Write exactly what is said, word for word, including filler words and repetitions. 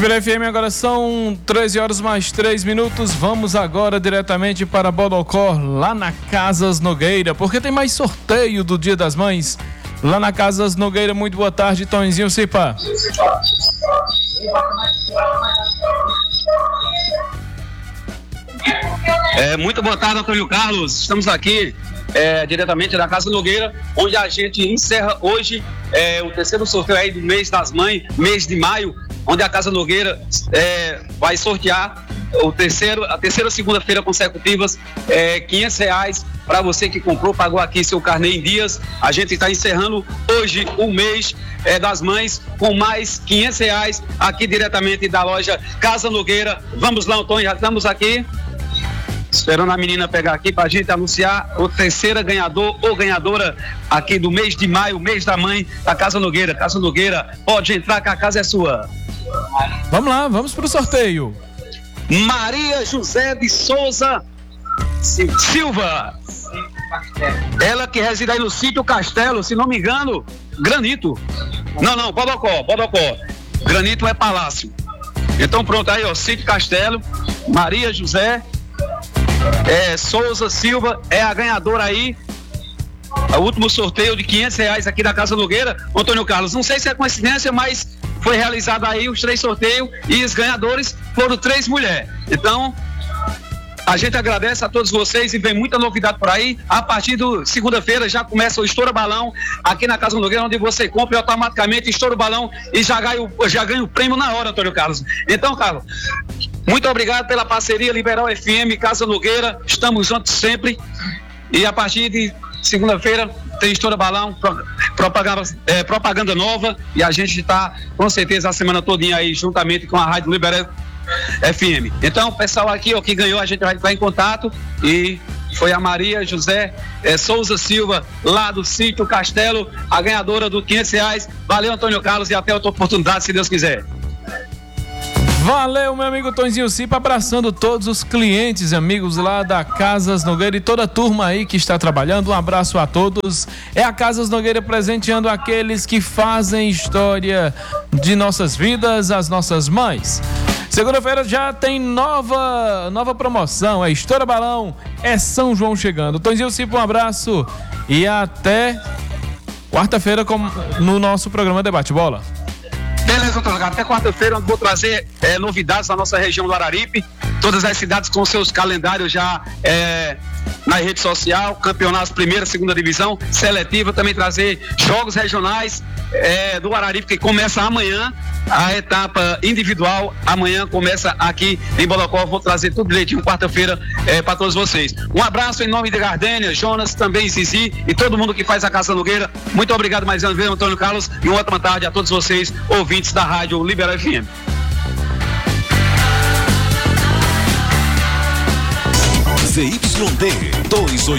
Liberal F M, agora são treze horas mais três minutos. Vamos agora diretamente para Bodocó, lá na Casas Nogueira, porque tem mais sorteio do Dia das Mães lá na Casas Nogueira. Muito boa tarde, Tonzinho Cipa. É, muito boa tarde, Antônio Carlos. Estamos aqui é, diretamente da Casa Nogueira, onde a gente encerra hoje é, o terceiro sorteio aí do mês das mães, mês de maio, onde a Casa Nogueira é, vai sortear o terceiro, a terceira segunda-feira consecutivas, é, quinhentos reais para você que comprou, pagou aqui seu carnê em dias. A gente está encerrando hoje o mês é, das mães com mais quinhentos reais aqui diretamente da loja Casa Nogueira. Vamos lá, Antônio, já estamos aqui esperando a menina pegar aqui para a gente anunciar o terceiro ganhador ou ganhadora aqui do mês de maio, mês da mãe da Casa Nogueira. Casa Nogueira, pode entrar que a casa é sua. Vamos lá, vamos pro sorteio. Maria José de Souza Silva. Ela que reside aí no sítio Castelo, se não me engano, Granito. Não, não, Bodocó, Bodocó. Granito é Palácio. Então pronto, aí ó, sítio Castelo, Maria José É, Souza Silva é a ganhadora aí. O último sorteio de quinhentos reais aqui da Casa Nogueira. Antônio Carlos, não sei se é coincidência, mas foi realizado aí os três sorteios e os ganhadores foram três mulheres. Então, a gente agradece a todos vocês e vem muita novidade por aí. A partir de segunda-feira já começa o Estoura Balão aqui na Casa Nogueira, onde você compra e automaticamente estoura o balão e já ganha, o, já ganha o prêmio na hora, Antônio Carlos. Então, Carlos, muito obrigado pela parceria Liberal F M, Casa Nogueira, estamos juntos sempre. E a partir de segunda-feira tem Estoura Balão, propaganda, é, propaganda nova, e a gente está com certeza a semana todinha aí juntamente com a Rádio Liberal F M. Então, o pessoal aqui ó, que ganhou, a gente vai entrar em contato, e foi a Maria José é, Souza Silva, lá do sítio Castelo, a ganhadora do quinhentos reais. Valeu, Antônio Carlos, e até outra oportunidade, se Deus quiser. Valeu, meu amigo Tonzinho Cipa, abraçando todos os clientes e amigos lá da Casas Nogueira e toda a turma aí que está trabalhando. Um abraço a todos. É a Casas Nogueira presenteando aqueles que fazem história de nossas vidas, as nossas mães. Segunda-feira já tem nova, nova promoção, é Estoura Balão, é São João chegando. Tonzinho Cipa, um abraço e até quarta-feira no nosso programa Debate Bola. Beleza, Antônio, até quarta-feira, onde vou trazer é, novidades da nossa região do Araripe, todas as cidades com seus calendários já é, na rede social, campeonatos primeira, segunda divisão, seletiva, também trazer jogos regionais é, do Araripe, que começa amanhã, a etapa individual, amanhã começa aqui em Bodocó. Vou trazer tudo direitinho quarta-feira é, para todos vocês. Um abraço em nome de Gardênia, Jonas, também Zizi e todo mundo que faz a Casa Nogueira. Muito obrigado mais uma vez, Antônio Carlos, e uma ótima tarde a todos vocês, ouvintes da Rádio Liberal F M. Z Y D dois